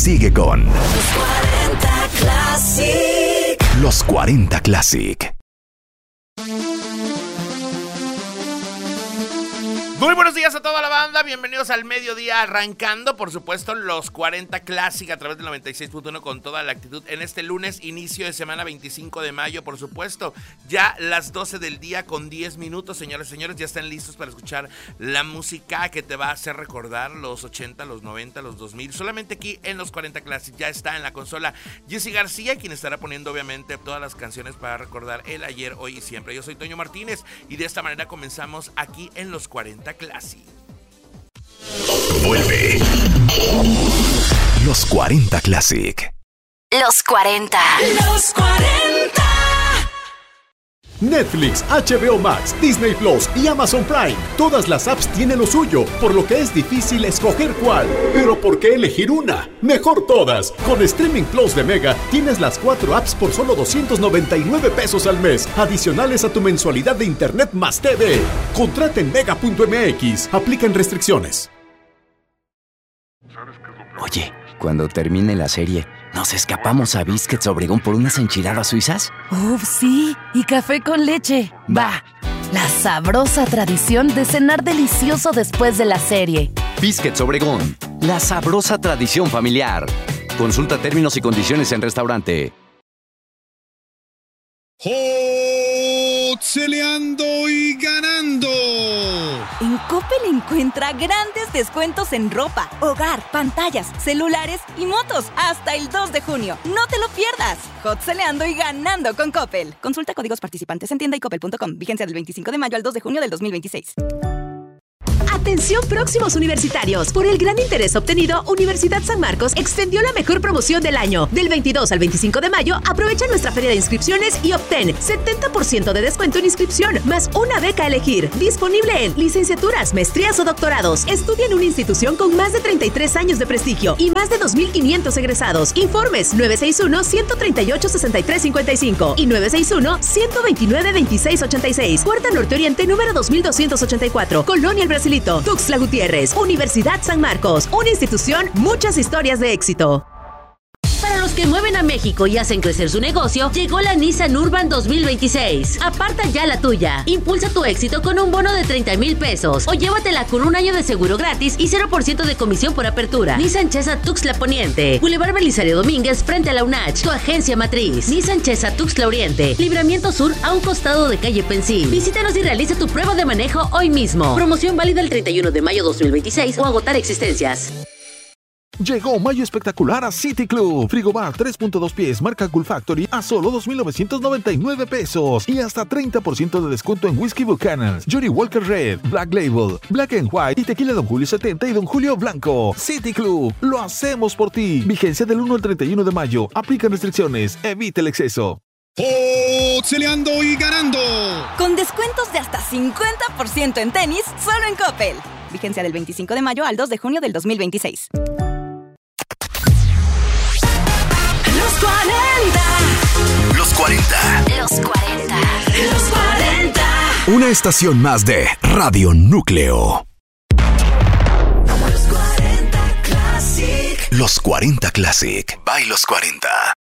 sigue con Los 40 Classic. Los 40 Classic. Muy buenos días a toda la banda, bienvenidos al mediodía arrancando, por supuesto, los 40 Classic a través del 96.1 con toda la actitud en este lunes, inicio de semana 25 de mayo, por supuesto, ya las 12 del día con 10 minutos, señores y señores, ya están listos para escuchar la música que te va a hacer recordar los 80, los 90, los 2000, solamente aquí en los 40 Classic, ya está en la consola Jessy García, quien estará poniendo obviamente todas las canciones para recordar el ayer, hoy y siempre. Yo soy Toño Martínez y de esta manera comenzamos aquí en los 40 Classic. Vuelve Los 40 Classic. Los 40. Los 40. Netflix, HBO Max, Disney Plus y Amazon Prime. Todas las apps tienen lo suyo, por lo que es difícil escoger cuál. Pero ¿por qué elegir una? Mejor todas. Con Streaming Plus de Mega tienes las 4 apps por solo 299 pesos al mes, adicionales a tu mensualidad de internet más TV. Contrata en mega.mx. Aplican restricciones. Oye, cuando termine la serie, ¿nos escapamos a Biscuits Obregón por unas enchiladas suizas? ¡Uf, sí! Y café con leche. ¡Va! La sabrosa tradición de cenar delicioso después de la serie. Biscuits Obregón, la sabrosa tradición familiar. Consulta términos y condiciones en restaurante. ¡Celeando y ganando! En Coppel encuentra grandes descuentos en ropa, hogar, pantallas, celulares y motos hasta el 2 de junio. ¡No te lo pierdas! Hot-celeando y ganando con Coppel. Consulta códigos participantes en tienda y coppel.com. Vigencia del 25 de mayo al 2 de junio del 2026. Atención próximos universitarios. Por el gran interés obtenido, Universidad San Marcos extendió la mejor promoción del año. Del 22 al 25 de mayo, aprovecha nuestra feria de inscripciones y obtén 70% de descuento en inscripción, más una beca a elegir. Disponible en licenciaturas, maestrías o doctorados. Estudia en una institución con más de 33 años de prestigio y más de 2,500 egresados. Informes 961-138-6355 y 961-129-2686. Puerta Norte Oriente número 2284. Colonia El Brasilito. Tuxtla Gutiérrez, Universidad San Marcos, una institución, muchas historias de éxito. Para los que mueven a México y hacen crecer su negocio, llegó la Nissan Urban 2026. Aparta ya la tuya. Impulsa tu éxito con un bono de 30,000 pesos o llévatela con un año de seguro gratis y 0% de comisión por apertura. Nissan Chesa Tuxtla Poniente, Boulevard Belisario Domínguez frente a la UNACH, tu agencia matriz. Nissan Chesa Tuxtla Oriente, Libramiento Sur a un costado de calle Pensil. Visítanos y realiza tu prueba de manejo hoy mismo. Promoción válida el 31 de mayo 2026 o agotar existencias. Llegó mayo espectacular a City Club. Frigobar 3.2 pies marca Cool Factory a solo 2,999 pesos y hasta 30% de descuento en Whisky Buchanan's, Johnny Walker Red, Black Label, Black & White y Tequila Don Julio 70 y Don Julio Blanco. City Club, lo hacemos por ti. Vigencia del 1 al 31 de mayo. Aplican restricciones. Evita el exceso. ¡Celeando y ganando! Con descuentos de hasta 50% en tenis, solo en Coppel. Vigencia del 25 de mayo al 2 de junio del 2026. Los 40. Los 40. Los 40. Los 40. Una estación más de Radio Núcleo. Los 40 Classic. Los 40 Classic. By Los 40.